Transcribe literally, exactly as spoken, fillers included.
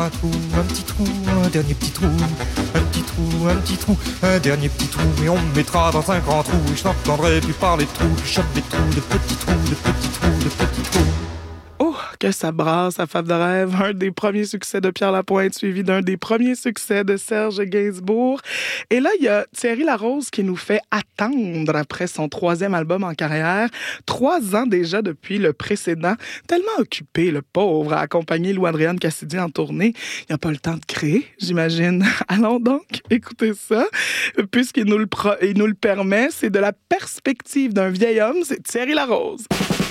un trou, un petit trou, un dernier petit trou, un petit trou, un petit trou, un dernier petit trou, et on me mettra dans un grand trou, et je n'entendrai plus parler de trous, je chope des trous, de petits trous, de petits trous, de petits trous. Oh, que ça brasse à Femme de rêve. Un des premiers succès de Pierre Lapointe, suivi d'un des premiers succès de Serge Gainsbourg. Et là, il y a Thierry Larose qui nous fait attendre après son troisième album en carrière. Trois ans déjà depuis le précédent. Tellement occupé, le pauvre, à accompagner Lou-Adrienne Cassidy en tournée. Il n'a pas le temps de créer, j'imagine. Allons donc écouter ça. Puisqu'il nous le, pro- il nous le permet, c'est de la perspective d'un vieil homme, c'est Thierry Larose.